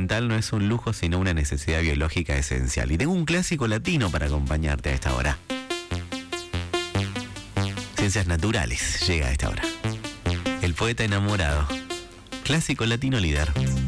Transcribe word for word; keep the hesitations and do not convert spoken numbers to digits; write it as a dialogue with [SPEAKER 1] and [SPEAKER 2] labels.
[SPEAKER 1] mental no es un lujo, sino una necesidad biológica esencial. Y tengo un clásico latino para acompañarte a esta hora. Ciencias naturales llega a esta hora. El poeta enamorado. Clásico latino líder.